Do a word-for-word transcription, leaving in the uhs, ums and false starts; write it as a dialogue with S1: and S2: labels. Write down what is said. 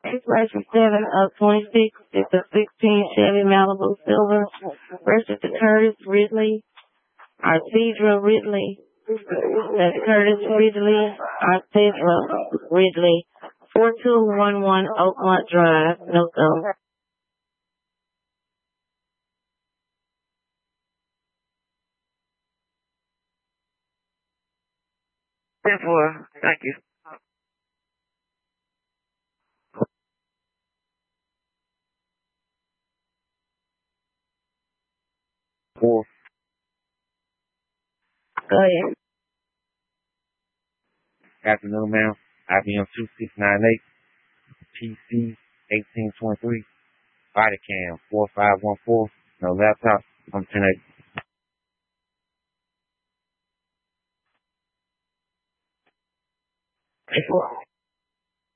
S1: Expiration seven of twenty-six. It's a sixteen Chevy Malibu Silver. Registered to Curtis Ridley, Arcedra Ridley. That's Curtis Ridley, Arcedra Ridley. four two one one Oakmont Drive, NoSo. ten four. Thank you.
S2: Four.
S1: Go ahead.
S2: Afternoon, ma'am. I B M two six nine eight, P C eighteen twenty-three, body cam four five one four, no laptop. I'm ten eight.
S1: ten four.